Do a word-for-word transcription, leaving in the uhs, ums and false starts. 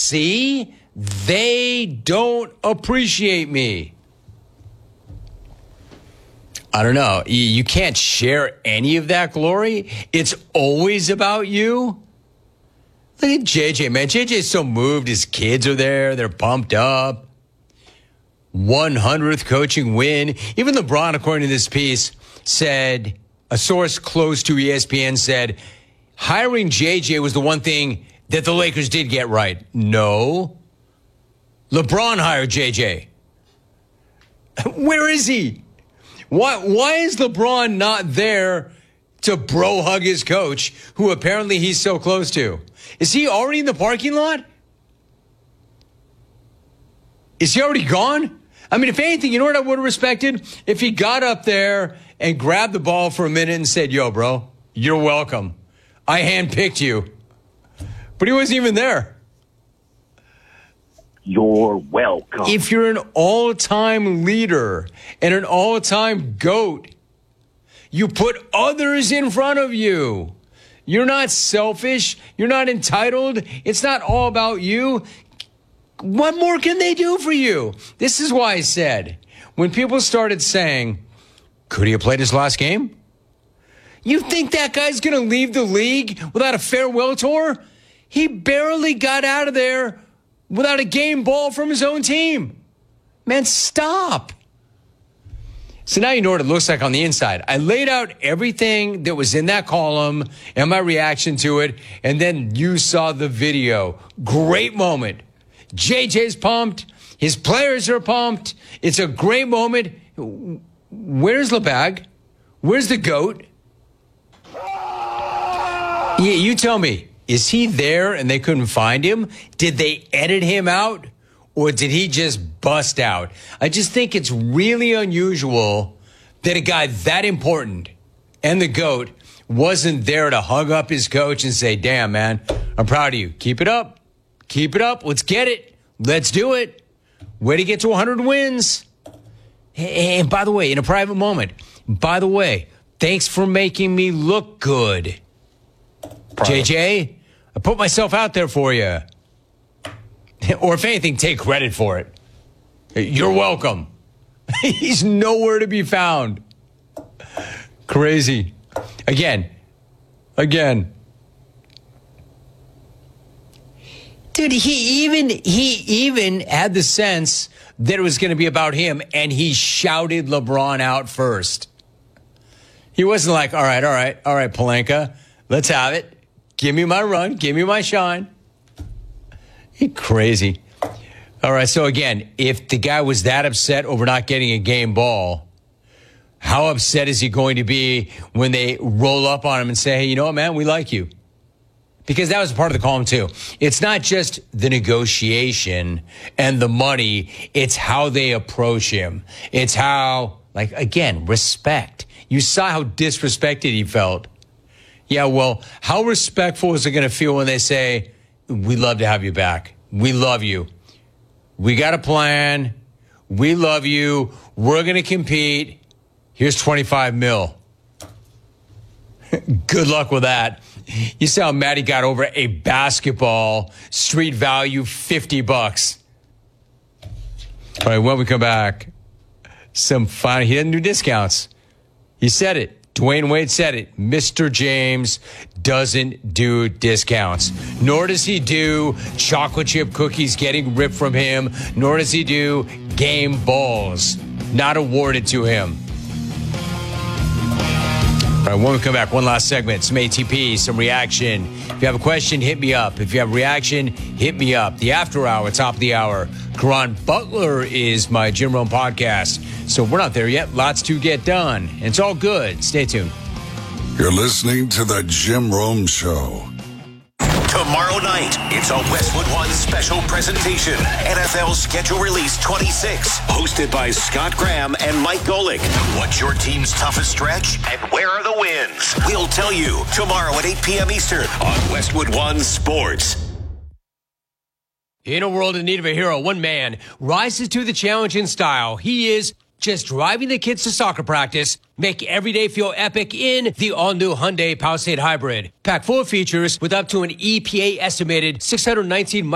see, they don't appreciate me. I don't know. You, you can't share any of that glory. It's always about you. Look at J J, man. J J's so moved. His kids are there. They're pumped up. one hundredth coaching win. Even LeBron, according to this piece, said, a source close to E S P N said, hiring J J was the one thing that the Lakers did get right. No. LeBron hired J J. Where is he? Why, why is LeBron not there to bro hug his coach, who apparently he's so close to? Is he already in the parking lot? Is he already gone? I mean, if anything, you know what I would have respected? If he got up there and grabbed the ball for a minute and said, yo, bro, you're welcome. I handpicked you. But he wasn't even there. You're welcome. If you're an all-time leader and an all-time GOAT, you put others in front of you. You're not selfish. You're not entitled. It's not all about you. What more can they do for you? This is why I said, when people started saying, could he have played his last game? You think that guy's going to leave the league without a farewell tour? He barely got out of there without a game ball from his own team. Man, stop. So now you know what it looks like on the inside. I laid out everything that was in that column and my reaction to it, and then you saw the video. Great moment. J J's pumped. His players are pumped. It's a great moment. Where's LeBag? Where's the GOAT? Yeah, you tell me. Is he there and they couldn't find him? Did they edit him out? Or did he just bust out? I just think it's really unusual that a guy that important and the GOAT wasn't there to hug up his coach and say, damn, man, I'm proud of you. Keep it up. Keep it up. Let's get it. Let's do it. Way to get to one hundred wins. And by the way, in a private moment, by the way, thanks for making me look good. J J, I put myself out there for you. Or if anything, take credit for it. You're welcome. He's nowhere to be found. Crazy. Again. Again. Dude, he even he even had the sense that it was going to be about him, and he shouted LeBron out first. He wasn't like, all right, all right, all right, Pelinka, let's have it. Give me my run. Give me my shine. He crazy. All right, so again, if the guy was that upset over not getting a game ball, how upset is he going to be when they roll up on him and say, hey, you know what, man, we like you? Because that was part of the column, too. It's not just the negotiation and the money. It's how they approach him. It's how, like, again, respect. You saw how disrespected he felt. Yeah, well, how respectful is it going to feel when they say, we love to have you back. We love you. We got a plan. We love you. We're going to compete. Here's twenty-five mil. Good luck with that. You saw how mad he got over a basketball, street value fifty bucks. All right, when we come back, some fun. He doesn't do discounts. He said it. Dwayne Wade said it. Mister James doesn't do discounts. Nor does he do chocolate chip cookies getting ripped from him. Nor does he do game balls not awarded to him. All right, when we come back, one last segment, some A T P, some reaction. If you have a question, hit me up. If you have a reaction, hit me up. The after hour, top of the hour. Karan Butler is my Jim Rome podcast. So we're not there yet. Lots to get done. And it's all good. Stay tuned. You're listening to the Jim Rome Show. Tomorrow night, it's a Westwood One special presentation. N F L Schedule Release twenty-six, hosted by Scott Graham and Mike Golick. What's your team's toughest stretch, and where are the wins? We'll tell you tomorrow at eight p.m. Eastern on Westwood One Sports. In a world in need of a hero, one man rises to the challenge in style. He is just driving the kids to soccer practice, make every day feel epic in the all-new Hyundai Palisade Hybrid. Packed full of features with up to an E P A estimated six hundred nineteen